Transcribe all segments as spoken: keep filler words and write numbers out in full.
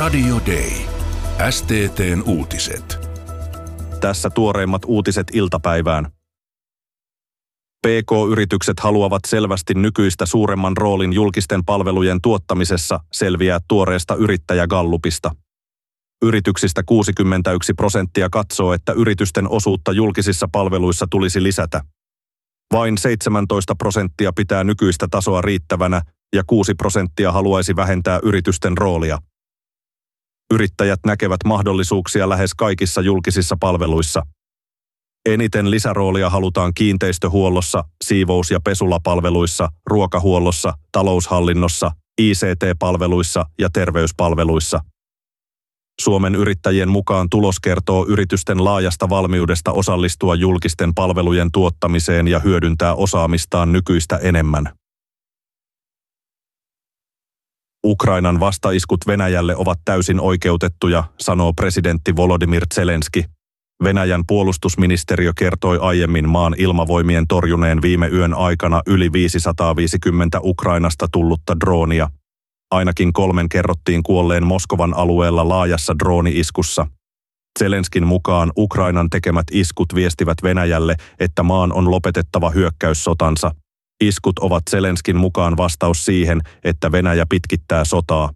Radio Day. S T T:n uutiset. Tässä tuoreimmat uutiset iltapäivään. P K-yritykset haluavat selvästi nykyistä suuremman roolin julkisten palvelujen tuottamisessa, selviää tuoreesta yrittäjägallupista. Yrityksistä kuusikymmentäyksi prosenttia katsoo, että yritysten osuutta julkisissa palveluissa tulisi lisätä. Vain seitsemäntoista prosenttia pitää nykyistä tasoa riittävänä ja kuusi prosenttia haluaisi vähentää yritysten roolia. Yrittäjät näkevät mahdollisuuksia lähes kaikissa julkisissa palveluissa. Eniten lisäroolia halutaan kiinteistöhuollossa, siivous- ja pesulapalveluissa, ruokahuollossa, taloushallinnossa, I C T-palveluissa ja terveyspalveluissa. Suomen yrittäjien mukaan tulos kertoo yritysten laajasta valmiudesta osallistua julkisten palvelujen tuottamiseen ja hyödyntää osaamistaan nykyistä enemmän. Ukrainan vastaiskut Venäjälle ovat täysin oikeutettuja, sanoo presidentti Volodymyr Zelenski. Venäjän puolustusministeriö kertoi aiemmin maan ilmavoimien torjuneen viime yön aikana yli viisisataaviisikymmentä Ukrainasta tullutta droonia. Ainakin kolmen kerrottiin kuolleen Moskovan alueella laajassa drooni-iskussa. Zelenskin mukaan Ukrainan tekemät iskut viestivät Venäjälle, että maan on lopetettava hyökkäyssotansa. Iskut ovat Zelenskin mukaan vastaus siihen, että Venäjä pitkittää sotaa.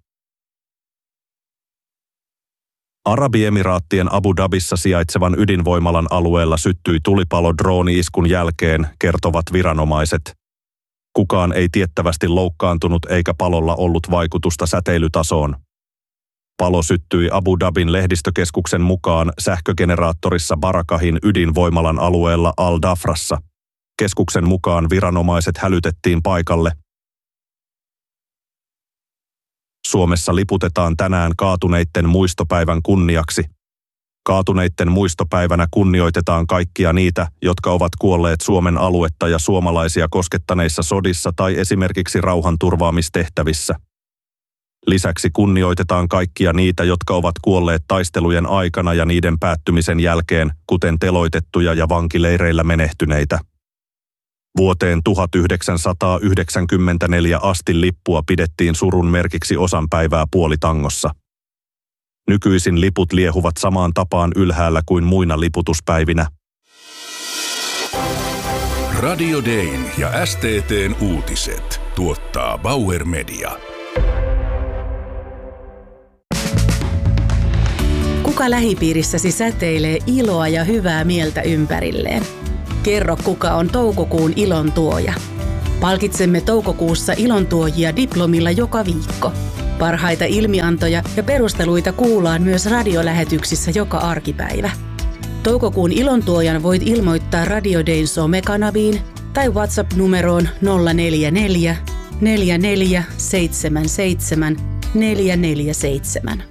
Arabiemiraattien Abu Dhabissa sijaitsevan ydinvoimalan alueella syttyi tulipalo drooni-iskun jälkeen, kertovat viranomaiset. Kukaan ei tiettävästi loukkaantunut eikä palolla ollut vaikutusta säteilytasoon. Palo syttyi Abu Dhabin lehdistökeskuksen mukaan sähkögeneraattorissa Barakahin ydinvoimalan alueella Al-Dhafrassa. Keskuksen mukaan viranomaiset hälytettiin paikalle. Suomessa liputetaan tänään kaatuneitten muistopäivän kunniaksi. Kaatuneitten muistopäivänä kunnioitetaan kaikkia niitä, jotka ovat kuolleet Suomen aluetta ja suomalaisia koskettaneissa sodissa tai esimerkiksi rauhanturvaamistehtävissä. Lisäksi kunnioitetaan kaikkia niitä, jotka ovat kuolleet taistelujen aikana ja niiden päättymisen jälkeen, kuten teloitettuja ja vankileireillä menehtyneitä. Vuoteen tuhatyhdeksänsataayhdeksänkymmentäneljä asti lippua pidettiin surun merkiksi osanpäivää puolitangossa. Nykyisin liput liehuvat samaan tapaan ylhäällä kuin muina liputuspäivinä. Radio Dayn ja S T T:n uutiset tuottaa Bauer Media. Kuka lähipiirissäsi säteilee iloa ja hyvää mieltä ympärilleen? Kerro, kuka on toukokuun ilon tuoja. Palkitsemme toukokuussa ilontuojia diplomilla joka viikko. Parhaita ilmiantoja ja perusteluita kuullaan myös radiolähetyksissä joka arkipäivä. Toukokuun ilontuojan voit ilmoittaa Radio Dayn somekanaviin tai WhatsApp-numeroon nolla neljä neljä, neljä neljä seitsemän seitsemän, neljä neljä seitsemän.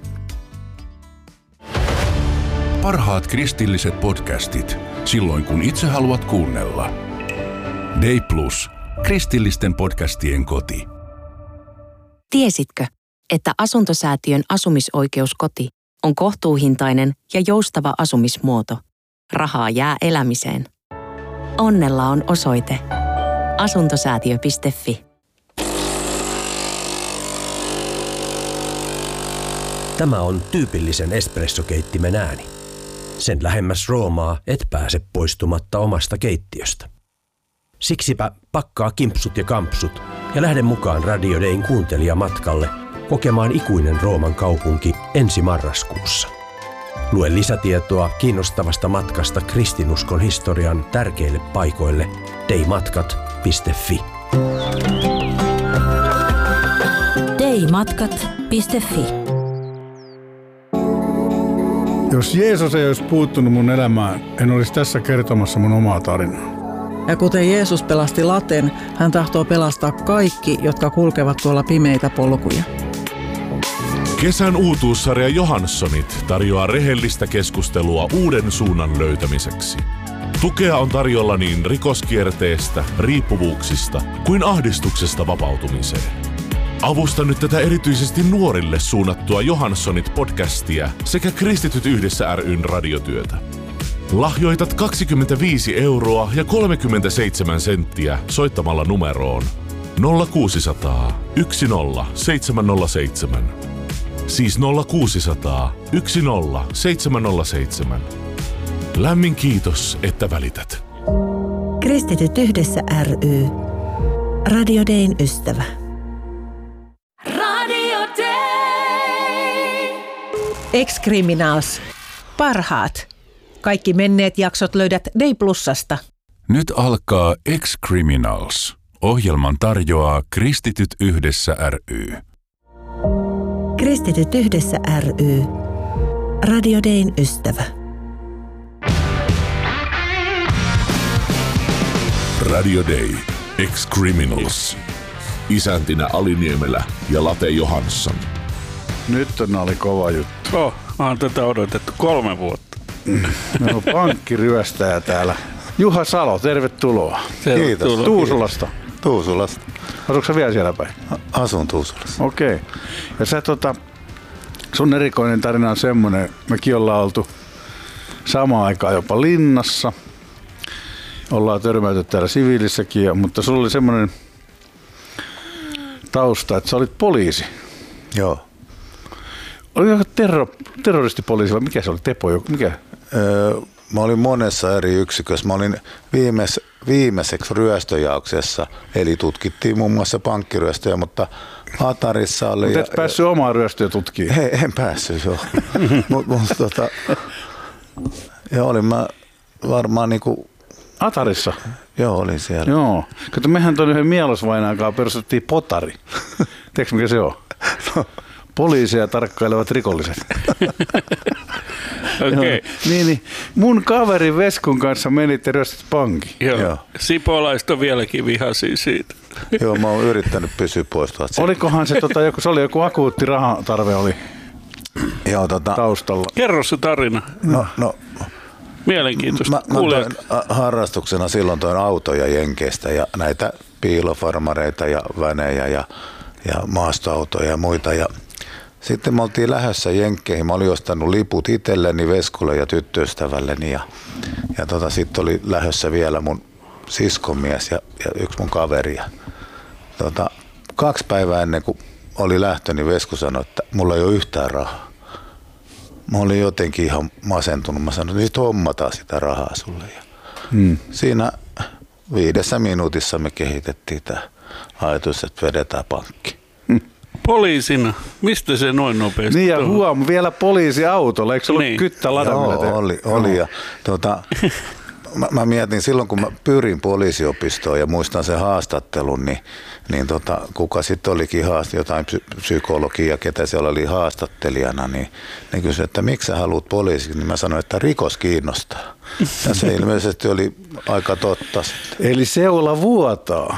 Parhaat kristilliset podcastit, silloin kun itse haluat kuunnella. Day Plus, kristillisten podcastien koti. Tiesitkö, että Asuntosäätiön asumisoikeuskoti on kohtuuhintainen ja joustava asumismuoto? Rahaa jää elämiseen. Onnella on osoite asuntosäätiö piste fi. Tämä on tyypillisen espressokeittimen ääni. Sen lähemmäs Roomaa et pääse poistumatta omasta keittiöstä. Siksipä pakkaa kimpsut ja kampsut ja lähde mukaan Radio Dayn kuuntelijamatkalle kokemaan ikuinen Rooman kaupunki ensi marraskuussa. Lue lisätietoa kiinnostavasta matkasta kristinuskon historian tärkeille paikoille daymatkat piste fi. daymatkat piste fi. Jos Jeesus ei olisi puuttunut mun elämään, en olisi tässä kertomassa mun omaa tarinaa. Ja kuten Jeesus pelasti Laten, hän tahtoo pelastaa kaikki, jotka kulkevat tuolla pimeitä polkuja. Kesän uutuussarja Johanssonit tarjoaa rehellistä keskustelua uuden suunnan löytämiseksi. Tukea on tarjolla niin rikoskierteestä, riippuvuuksista kuin ahdistuksesta vapautumiseen. Avusta nyt tätä erityisesti nuorille suunnattua Johannssonit-podcastia sekä Kristityt yhdessä ry:n radiotyötä. Lahjoitat kaksikymmentäviisi euroa ja kolmekymmentäseitsemän senttiä soittamalla numeroon nolla kuusi nolla nolla yksi nolla seitsemän nolla seitsemän. Siis nolla kuusisataa yksi nolla seitsemän nolla seitsemän. Lämmin kiitos, että välität. Kristityt yhdessä ry. Radio Dayn ystävä. Radio Day. Ex-Criminals. Parhaat. Kaikki menneet jaksot löydät Day Plusasta. Nyt alkaa Ex-Criminals. Ohjelman tarjoaa Kristityt yhdessä ry. Kristityt yhdessä ry. Radio Dayn ystävä. Radio Day. Ex-Criminals. Isäntinä Ali Niemelä ja Late Johansson. Nyt on oli kova juttu. Oh, mä oon tätä odotettu kolme vuotta. No, pankkiryöstäjä täällä. Juha Salo, tervetuloa. Kiitos. Tuusulasta. Tuusulasta. Asutko sä vielä siellä päin? Asun Tuusulassa. Okei. Okay. Ja sä tota, sun erikoinen tarina on semmonen, mekin ollaan oltu samaan aikaan jopa linnassa. Ollaan törmäyty täällä siviilissäkin, mutta sulla oli semmoinen tausta, että sä olit poliisi. Joo. Oliko terro, terroristipoliisi vai mikä se oli? Tepo? Mikä? Öö, mä olin monessa eri yksikössä. Mä olin viimeis, viimeiseksi ryöstöjauksessa, eli tutkittiin muun muassa pankkiryöstöjä, mutta Atarissa oli... Mutta et ja, päässyt omaa ryöstöä tutkimaan? Hei, en päässyt, joo. Mutta mut, tota, joo, olin mä varmaan niinku... Atarissa? Joo, olin siellä. Joo. Kato, mehän tuon yhden Mielosvainaan kanssa perustettiin Potari. Tiedätkö mikä se on? No. Poliisia tarkkailevat rikolliset. Okei. Okay. Niin, niin. Mun kaveri Veskun kanssa menitte ryöstit pankin. Joo. Joo. Sipolaiset on vieläkin vihaisia siitä. Joo, mä oon yrittänyt pysyä pois tuolta. Olikohan se, tota, joku, se oli joku akuutti rahatarve oli Joo, tota, taustalla. Kerro se tarina. No, no. Mielenkiintoista. Mä, mä toin harrastuksena silloin toin autoja Jenkeistä ja näitä piilofarmareita ja vänejä ja, ja maastoautoja ja muita. Ja sitten me oltiin lähdössä Jenkkeihin. Mä olin ostanut liput itselleni, Veskulle ja tyttöystävälleni. Ja, ja tota, sitten oli lähdössä vielä mun siskomies ja, ja yksi mun kaveri. Ja, tota, kaksi päivää ennen kuin oli lähtö, niin Vesku sanoi, että mulla ei ole yhtään rahaa. Mä olin jotenkin ihan masentunut. Mä sanoin, että nyt hommataan sitä rahaa sulle. Ja hmm. Siinä viidessä minuutissa me kehitettiin tämä ajatus, että vedetään pankki. Hmm. Poliisina? Mistä se noin nopeasti? Niin ja huom, vielä poliisiautolla. Eikö se ollut niin. Kyttä ladamilla? Joo, oli. oli. Ja, tuota, mä, mä mietin silloin, kun mä pyrin poliisiopistoon ja muistan sen haastattelun, niin, niin tota, kuka sitten olikin haast, jotain psy- psykologia, ketä siellä oli haastattelijana, niin ne kysyi, että miksi sä haluat poliisiksi, niin mä sanoin, että rikos kiinnostaa. Ja se ilmeisesti oli aika totta sitten. Eli seula vuotaa.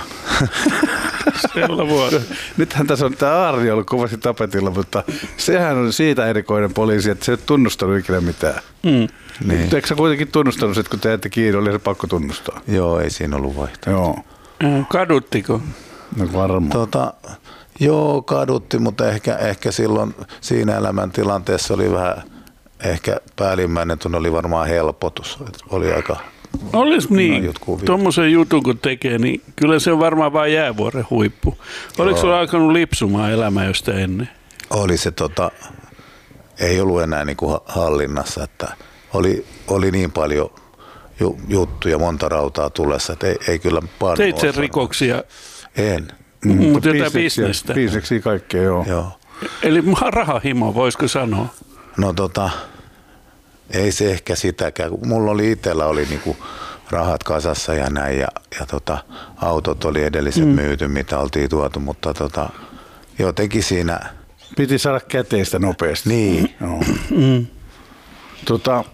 Seula vuotaa. Nythän tässä on tämä Aarni ollut kovasti tapetilla, mutta sehän on siitä erikoinen poliisi, että se ei ole tunnustanut ikinä mitään. Mm. Niin. Eikö sä kuitenkin tunnustanut, että kun te jäitte kiinni, oli se pakko tunnustaa? Joo, ei siinä ollut vaihtoehto. Joo. Kaduttiko? No varmaan. Tota, joo, kadutti, mutta ehkä, ehkä silloin siinä elämäntilanteessa oli vähän, ehkä päällimmäinen tunne oli varmaan helpotus. Oli aika... Olisi niin, tuommoisen jutun kun tekee, niin kyllä se on varmaan vain jäävuoren huippu. Oliko sulla alkanut lipsumaan elämää josta ennen? Oli se, tota, ei ollut enää niin kuin hallinnassa, että oli, oli niin paljon ju, juttuja, monta rautaa tulessa, että ei, ei kyllä paljon. Teit sen rikoksia? En. Mm, mm, mutta jotain bisnestä? Bisneksiä kaikkea, joo. joo. Eli rahahimo, voisiko sanoa? No tota... Ei se ehkä sitäkään. Mulla oli itsellä oli niinku rahat kasassa ja näin ja, ja tota, autot oli edelliset mm. myyty, mitä oltiin tuotu, mutta tota, jotenkin siinä... Piti saada käteistä nopeasti. Niin. No, mm. tota,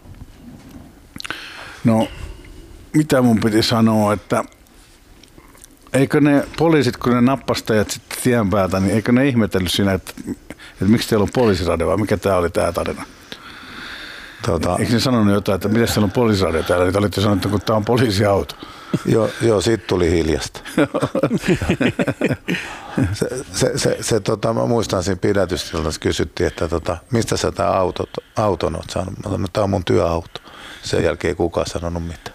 no mitä mun piti sanoa, että eikö ne poliisit, kun ne nappastajat sitten tien päältä, niin eikö ne ihmetellyt siinä, että, että miksi teillä on poliisiradio vai mikä tää oli tää tarina? Tota, eikö ne sanonut jotain, että miten siellä on poliisiradio täällä? Niin olitte sanoneet, että kun tämä on poliisiauto. Joo, joo, siitä tuli hiljasta. se, se, se, se, tota, mä muistan siinä pidätystilassa kysyttiin, että tota, mistä sä tämä auto, auton oot saanut? Mä sanoin, että tämä on mun työauto. Sen jälkeen ei kukaan sanonut mitään.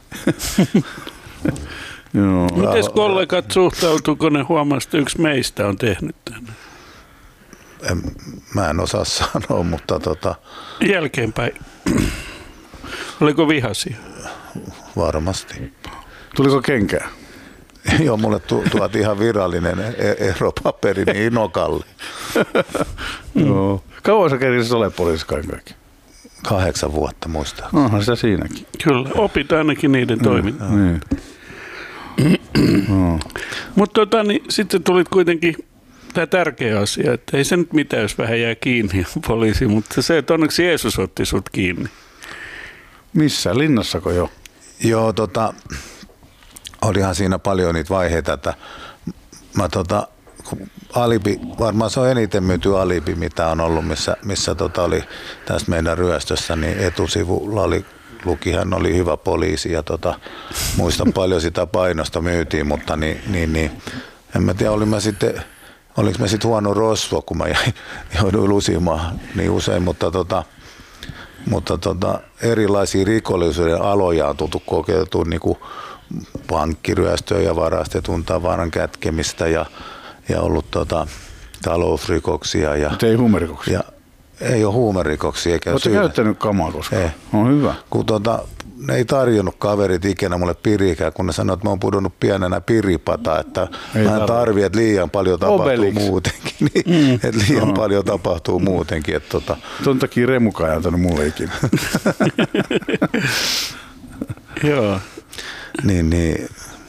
Miten kollegat suhtautuuko ne huomasivat, että yksi meistä on tehnyt tänne? en, mä en osaa sanoa, mutta tota... Jälkeenpäin. Oliko vihaisia? Varmasti. Tuliko kenkää? Joo, mulle tu- tuotiin ihan virallinen eropaperi niin nokalle. Joo. Kauan sä kerisit ole poliisissa kaiken kaikki? Kahdeksan vuotta muistaakseni. Onhan sitä siinäkin. Kyllä, opit ainakin niiden toimintaa. Niin. No. Mutta tota, niin, sitten tulit kuitenkin tämä tärkeä asia, että ei se nyt mitään, jos vähän jää kiinni poliisi, mutta se, että onneksi Jeesus otti sut kiinni. Missä? Linnassako jo? Joo, tota, olihan siinä paljon niitä vaiheita, että mä tota, alibi, varmaan se on eniten myyty alibi, mitä on ollut, missä, missä tota oli tässä meidän ryöstössä, niin etusivulla oli, lukihan oli hyvä poliisi ja tota, muistan paljon sitä painosta myytiin, mutta niin, niin, niin en mä tiedä, olin mä sitten, oliko mä sitten huono rosvo, kun mä jouduin lusimaan niin usein, mutta tota, mutta tota, erilaisia rikollisuuden aloja on tultu kokeiltu, niin kuin pankkiryöstöä ja varastetun tavaran kätkemistä ja, ja ollut tota, talousrikoksia. Ja, mutta ei huumerikoksia? Ja, ei ole huumerikoksia. Oletko käyttänyt kamaa koskaan? Ei. On hyvä. Kun tota, ne ei tarjonnut kaverit ikinä mulle pirikään, kun ne sanoivat, että mä oon pudonnut pienenä piripata, että ei mä en tarvi, että liian paljon tapahtuu Obelix. muutenkin. Niin, mm. Että liian no. paljon tapahtuu muutenkin. Että tota... Ton takia Remuka ei antanut mulle ikinä. Joo. Niin, niin.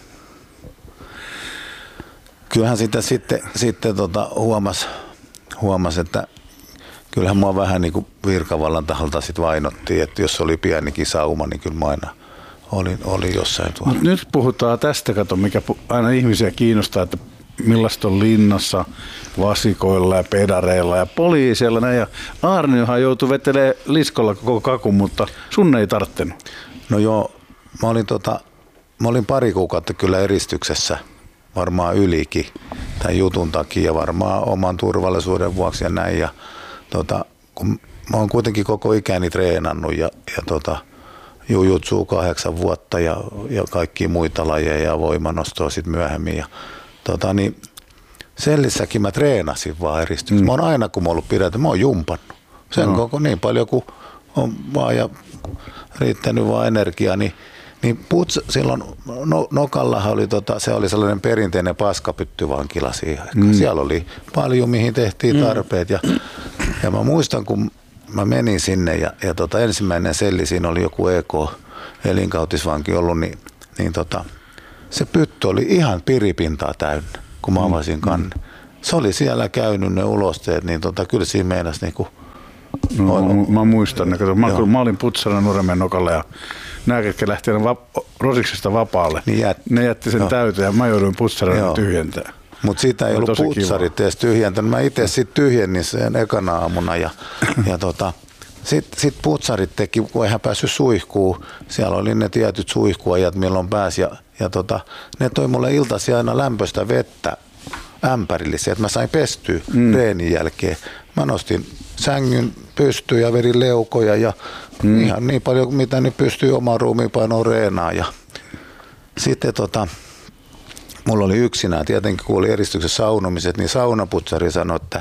Kyllähän sitä sitten, sitten tota huomasi, huomas, että kyllähän mua vähän niin kuin virkavallan taholta sit vainottiin, että jos oli pienikin sauma, niin kyllä mä aina olin, olin jossain tuolla. Mut nyt puhutaan tästä, kato, mikä aina ihmisiä kiinnostaa, että millaista on linnassa vasikoilla ja pedareilla ja poliisilla. Ja Aarniohan joutui vetelemään liskolla koko kakun, mutta sun ei tarttenut. No joo, mä olin, tota, mä olin pari kuukautta kyllä eristyksessä, varmaan ylikin tämän jutun takia, varmaan oman turvallisuuden vuoksi ja näin. Ja, tota, kun mä oon kuitenkin koko ikäni treenannut ja, ja tota, jujutsuu kahdeksan vuotta ja, ja kaikkia muita lajeja ja voimanostoa sitten myöhemmin. Ja, tota, niin sellissäkin mä treenasin vaan eristyksessä. Mm. Mä oon aina, kun mä oon ollut pidätä, mä oon jumpannut. Sen no. koko niin paljon kuin on vaan ja riittänyt vaan energiaa, niin Niin puts, silloin no, Nokallahan oli, tota, se oli sellainen perinteinen paskapyttyvankila siihen. Mm. Siellä oli paljon, mihin tehtiin tarpeet. Ja, ja mä muistan, kun mä menin sinne ja, ja tota, ensimmäinen selli, siinä oli joku E K-elinkautisvanki ollut, niin, niin tota, se pytty oli ihan piripintaa täynnä, kun mä avasin kannen. Se oli siellä käynyt ne ulosteet, niin tota, kyllä siinä meinasi niinku... No, mä muistan, että mä, mä olin putsana Nurmeen Nokalla ja nämä, ketkä lähti vap- Rosiksesta vapaalle, niin jät, ne jätti sen täyteen ja mä jouduin putsarana tyhjentämään. Mutta siitä ei ollut putsarit edes tyhjentänyt. Mä itse sitten tyhjennin sen ekana aamuna ja, ja tota, sitten sit putsarit teki, kun eihän päässyt suihkuun. Siellä oli ne tietyt suihkuajat, milloin pääsi ja, ja tota, ne toi mulle iltasi aina lämpöistä vettä ämpärillisiä, että mä sain pestyä mm. reenin jälkeen. Mä nostin sängyn pystyyn ja vedin leukoja ja mm. ihan niin paljon mitä nyt pystyy omaan ruumiinpainoon reenaan. Ja sitten tota, mulla oli yksinään, tietenkin kun oli eristyksessä saunomiset, niin saunaputsari sanoi, että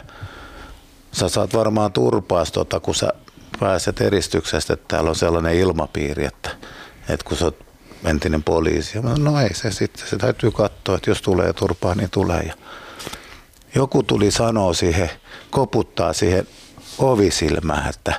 sä saat varmaan turpaas, tota, kun sä pääset eristyksestä, että täällä on sellainen ilmapiiri, että, että kun sä oot entinen poliisi. Ja mä, no ei se sitten, se täytyy katsoa, että jos tulee turpaa, niin tulee. Ja joku tuli sanoa siihen, koputtaa siihen ovisilmään, että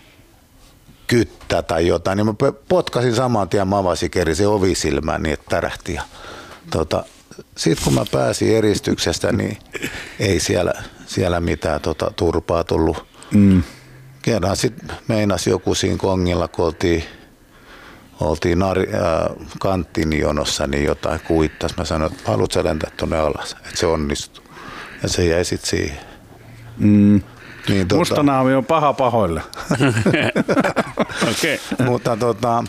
kyttä tai jotain, niin mä potkasin saman tien, mä avasin kerran se ovisilmään niin, että tärähti. Ja, tota, sitten kun mä pääsin eristyksestä, niin ei siellä, siellä mitään tota, turpaa tullut. Mm. Kerran sitten meinasi joku siinä kongilla, kun oltiin, oltiin nari, äh, kanttinjonossa, niin jotain kuittas. Mä sanoin, että haluatko sä lentää tuonne alas, että se onnistuu. Ja se jäi sitten siihen. Mm. Niin, tota... Mustanaami on paha pahoille. Okay. Mutta tota,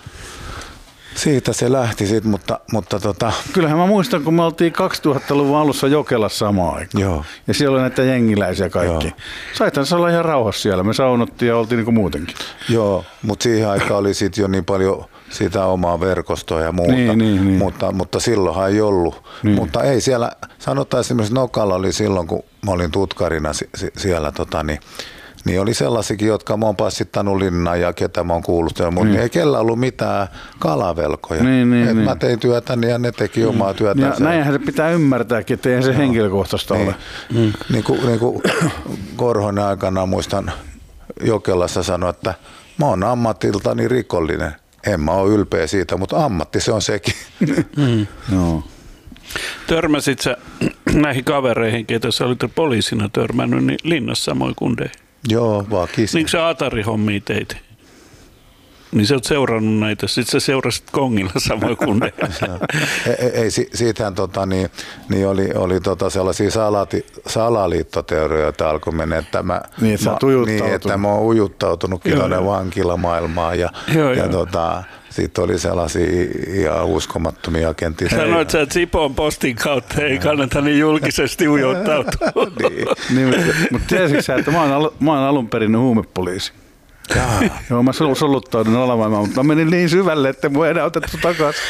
siitä se lähti sitten, mutta, mutta tota... Kyllähän mä muistan, kun me oltiin kaksituhattaluvun alussa Jokelassa samaan aikaan. Joo. Ja siellä oli näitä jengiläisiä kaikki. Saithan se olla ihan rauhassa siellä. Me saunottiin ja oltiin niin kuin muutenkin. Joo, mutta siihen aikaan oli sitten jo niin paljon sitä omaa verkostoa ja muuta, niin, niin, niin. Mutta, mutta silloinhan ei ollut. Niin. Mutta ei siellä, sanotaan esimerkiksi Nokalla oli silloin, kun mä olin tutkarina siellä, tota, niin, niin oli sellaisikin, jotka mä oon passittanut linnaan ja ketä mä oon kuullut, mutta niin. ei kellä ollut mitään kalavelkoja. Niin, niin, Et niin. Mä tein työtäni ja ne teki mm. omaa työtä. Ja näinhän se pitää ymmärtääkin, että eihän se no. henkilökohtaista niin. ole. Mm. Niin kuin, niin kuin Korhonen aikana muistan Jokelassa sanoi, että mä oon ammatiltani rikollinen. En mä ole ylpeä siitä, mutta ammatti se on sekin. Mm. No. Törmäsit sä näihin kavereihin, ketä sä olit poliisina törmännyt, niin linnassa samoin kundeihin? Joo, vaan kisin. Niin sä Atari-hommia teit? Niin sä oot seurannut näitä, sit sä seurasit Kongilla samoin kundeja. ei, ei, siitähän tota, niin, niin oli, oli tota sellaisia salati, salaliittoteorioita alkoi mennä, että mä, niin, että, mä, niin, että mä oon ujuttautunutkin tuonne vankilamaailmaan ja, joo, ja tota, sitten oli sellaisia ihan uskomattomia agentteja. Sanoit sä, että Sipoon postin kautta ei kannata niin julkisesti ujuttautua. niin. niin, mutta, mutta tiesitkö sä, että mä oon, al, mä oon alun perin huumepoliisi? Jaa. Joo, mä soluttaudun alavaimaan, mutta mä menin niin syvälle, että mua ei enää otettu takaisin.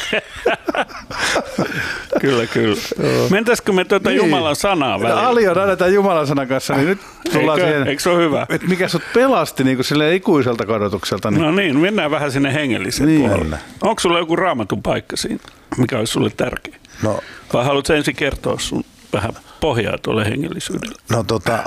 Kyllä, kyllä. Mentäisikö me tuota niin. Jumalan sanaa välillä? Aljo nähdään Jumalan sanan kanssa, niin nyt tullaan Eikö, siihen, eikö se ole hyvä? Että mikä sut pelasti niin kuin ikuiselta kadotukselta. Niin. No niin, mennään vähän sinne hengelliseen niin. puolelle. Onko sulla joku raamatun paikka siinä, mikä olisi sulle tärkeä? No. Vai haluatko ensin kertoa sun vähän pohjaa tuolle hengellisyydelle? No tota...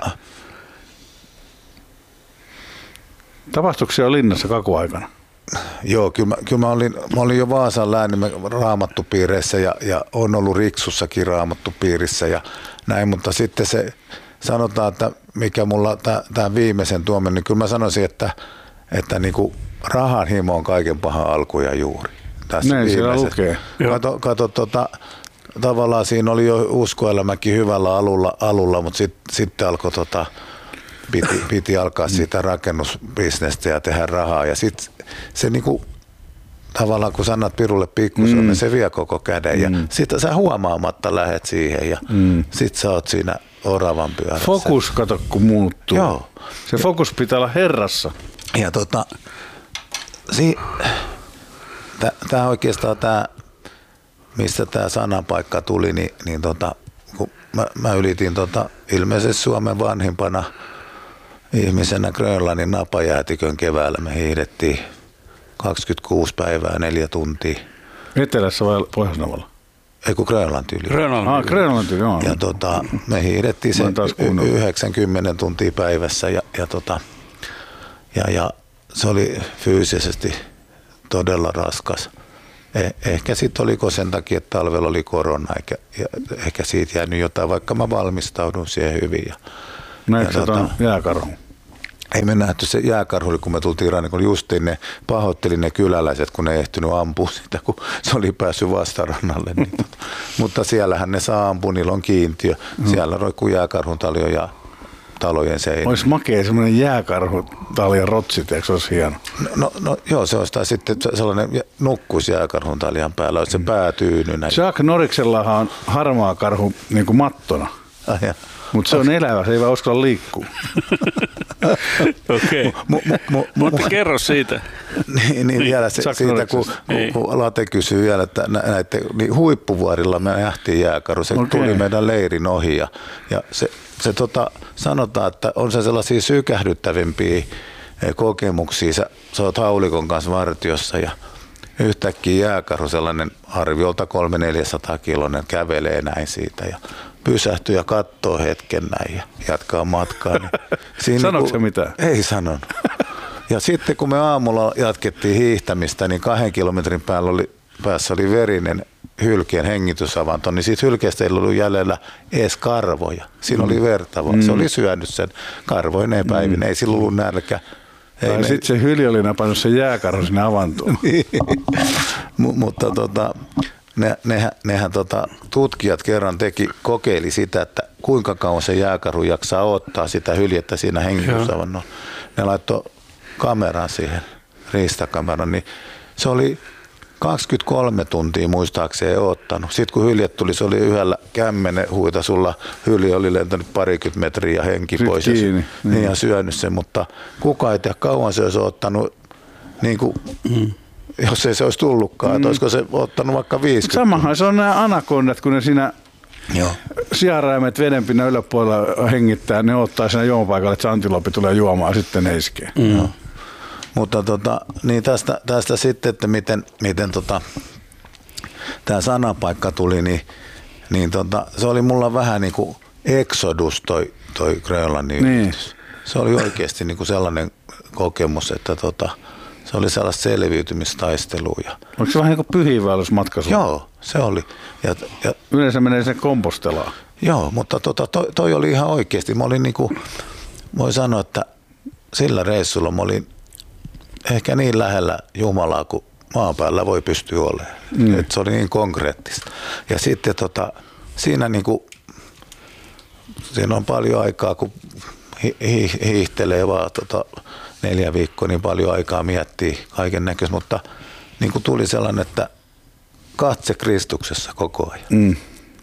Tapahtuiko siellä linnassa kakuaikana? Joo, kyllä mä, kyllä mä, olin, mä olin jo Vaasan läänin raamattupiireissä ja, ja on ollut Riksussakin raamattupiirissä ja näin, mutta sitten se sanotaan, että mikä mulla tämä viimeisen tuomen, niin kyllä mä sanoisin, että, että niinku rahan himo on kaiken pahan alku ja juuri. Tässä näin siellä lukee. Kato, kato tota, tavallaan siinä oli jo uskoelämäkin hyvällä alulla, alulla mutta sitten sit alkoi tota, Piti, piti alkaa siitä rakennusbisnestä ja tehdä rahaa. Ja sitten se niinku, tavallaan kun sanat pirulle pikkusen, mm. niin se vie koko käden. Ja mm. sitten sä huomaamatta lähet siihen ja mm. sitten sä oot siinä oravan pyörässä. Fokus, kato kun muuttuu. Joo. Se fokus pitää olla Herrassa. Ja tota, si, tämä oikeastaan tämä, mistä tämä sanapaikka tuli, niin, niin tota, kun mä, mä ylitin tota, ilmeisesti Suomen vanhimpana ihmisenä Grönlannin napajäätikön keväällä. Me hiihdettiin kaksikymmentäkuusi päivää, neljä tuntia. Etelässä vai Pohjoisnavalla? Ei kun Grönlanti yli. Grönlanti. Ah, Grönlanti, joo. Ja tota, me hiihdettiin sen yhdeksänkymmentä tuntia päivässä ja, ja, tota, ja, ja se oli fyysisesti todella raskas. Eh, ehkä sitten oliko sen takia, että talvella oli korona, eikä, ja ehkä siitä jäänyt jotain, vaikka mä valmistaudun siihen hyvin. Ja, näetkö ja, tuon tota, jääkarhu? Ei me nähty se jääkarhu, kun me tultiin rannikolle, justiin ne pahoitteli ne kyläläiset, kun ne ei ehtinyt ampua sitä, kun se oli päässyt vastarannalle. Niin, tota. Mutta siellähän ne saa ampua, niillä on kiintiö. Siellä roikkuu jääkarhun taljo ja talojen seinä. Olisi makea semmoinen jääkarhu talja rotsit, eikö se olisi hieno? No, no, no joo, se olisi tai sitten sellainen nukkuisi jääkarhun taljan päällä, olisi se mm. pää tyynynä. Jack Norriksellahan on harmaa karhu niin kuin mattona. Ah, mutta se on elävä, se ei vaan uskalla liikkua. Okei, okay. mutta kerro siitä. niin, niin vielä se, siitä, kun, kun, kun Late kysyy vielä, että näiden niin huippuvuorilla me nähtiin jääkarhu, se okay. tuli meidän leirin ohi ja, ja se, se tota, sanotaan, että on se sellaisia sykähdyttävimpiä kokemuksia. Sä, sä oot haulikon kanssa vartiossa ja yhtäkkiä jääkarhu, sellainen arviolta kolme neljäsataa kiloinen, kävelee näin siitä ja pysähtyy ja katsoo hetken näin ja jatkaa matkaa. Niin sanoiko se mitään? Ei sanonut. Ja sitten kun me aamulla jatkettiin hiihtämistä, niin kahden kilometrin päällä oli, päässä oli verinen hylkeen hengitysavanto, niin siitä hylkeestä ei ollut jäljellä edes karvoja. Siinä mm. oli verta, mm. se oli syönyt sen karvoineen päivin, mm. ei sillä ollut nälkä. Tai sitten se hyli oli napannut sen jääkarhu sinne avantoon. M- mutta tota, ne, nehän, nehän tota, tutkijat kerran teki, kokeili sitä, että kuinka kauan se jääkarhu jaksaa ottaa sitä hyljettä siinä hengitysavannolla. Ne laittoi kameran siihen, riistakameran, niin se oli kaksikymmentäkolme tuntia muistaakseen ottanut. Sitten kun hyljet tuli, se oli yhdellä kämmenen huitasulla. Hylje oli lentänyt parikymmentä metriä ja henki Sit pois kiinni, ja, niin. ja syönyt sen, mutta kukaan ei tiedä kauan se olisi ottanut niin kuin mm. jos ei se olisi tullutkaan, mm. että olisiko se ottanut vaikka viisikymmentä. Samahan se on nämä anakondat, kun ne siinä sijaraimet vedenpinnan yläpuolella hengittää, ne ottaa siinä juomapaikalle, että se antilooppi tulee juomaan, sitten ne iskee. Mm. No. Mutta tota, niin tästä, tästä sitten, että miten, miten tota, tämä sanapaikka tuli, niin, niin tota, se oli mulla vähän niin kuin exodus toi, toi Grönlannin niin. yritys. Se oli oikeasti niin kuin sellainen kokemus, että tota, se oli sellaista selviytymistaistelua. Onko se vähän niin kuin pyhiinvaellusmatka? Joo, se oli. Ja, ja, yleensä menee sen kompostelaan. Joo, mutta tota, toi, toi oli ihan oikeasti. Mä olin niin kuin, voi sanoa, että sillä reissulla mä olin ehkä niin lähellä Jumalaa kuin maan päällä voi pystyä olemaan. Mm. Et se oli niin konkreettista. Ja sitten tota, siinä, niin kuin, siinä on paljon aikaa, kun hi- hi- hiihtelee vaan tota, neljä viikkoa, niin paljon aikaa miettii kaiken näköistä, mutta niin kuin tuli sellainen, että katse Kristuksessa koko ajan. Mm.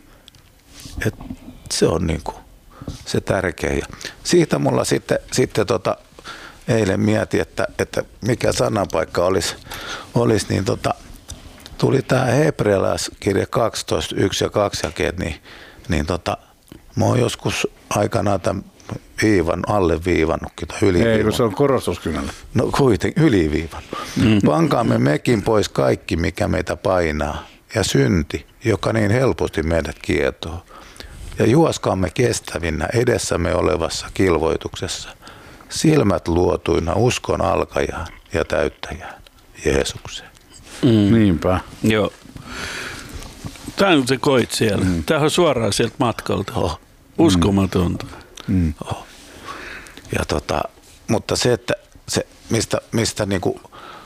Et se on niin kuin se tärkeä. Ja siitä mulla sitten, sitten tota, eilen mietin, että, että mikä sanapaikka olisi, olisi niin tota, tuli tämä hebrealaiskirja kaksitoista, yksi ja kaksi jakeet, niin, niin tota, mä oon joskus aikanaan tämän viivan, alleviivannutkin tai yliviivannut. Ei, kun se on korostuskynällä. No kuitenkin yliviivannut. Mm. Pankaamme mekin pois kaikki, mikä meitä painaa, ja synti, joka niin helposti meidät kietoo. Ja juoskaamme kestävinnä edessämme olevassa kilvoituksessa, silmät luotuina uskon alkajaan ja täyttäjään, Jeesukseen. Mm. Niinpä. Joo. Tämä on se koit siellä. Mm. Tämä on suoraan sieltä matkalta. Oh. Uskomatonta. Mm. Oh. Ja tota, mutta se, että se, mistä, mistä niinku,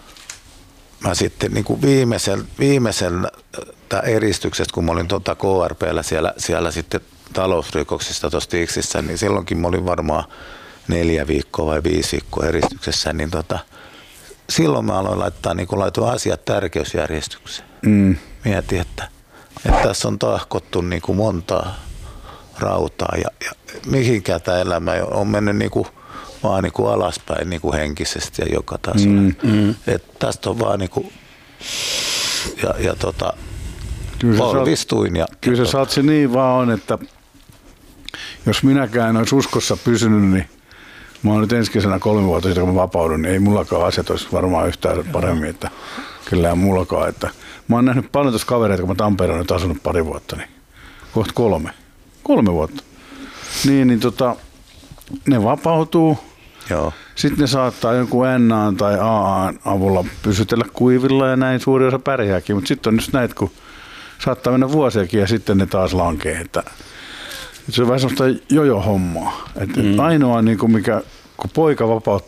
mä sitten niinku viimeisellä, viimeisellä eristyksestä, kun mä olin tota K R P:llä siellä, siellä sitten talousrikoksista tuossa Tiksissä, niin silloinkin mä olin varmaan neljä viikkoa vai viisi viikkoa eristyksessä, niin tota, silloin mä aloin laittaa niin laitoin asiat tärkeysjärjestykseen. Mm. Mietin, että, että tässä on tahkottu niin kuin montaa rautaa ja, ja mihinkään tämä elämä on mennyt niin kuin, vaan niin kuin alaspäin niin kuin henkisesti ja joka tasolla. Mm. Mm. Että tästä on vaan niin kuin, ja, ja tota, polvistuin. Ja, kyllä ja se saat se niin vaan on, että jos minäkään en olisi uskossa pysynyt, niin mä oon nyt ensi kesänä kolme vuotta sitten, kun mä vapaudun, niin ei mullakaan asiat olisi varmaan yhtään paremmin, että kyllä mullakaan. Että mä oon nähnyt paljon tuossa kavereita, kun mä Tampereella nyt asunut pari vuotta, niin kohta kolme. Kolme vuotta. Niin, niin tota, ne vapautuu. Joo. Sitten ne saattaa jonkun N tai A A:n avulla pysytellä kuivilla ja näin suuri osa pärjääkin, mutta sitten on just näitä, kun saattaa mennä vuosiakin ja sitten ne taas lankee, että se on vähän sellaista jojo-hommaa. Että mm. ainoa, niin kuin mikä, kun poika vapauttaa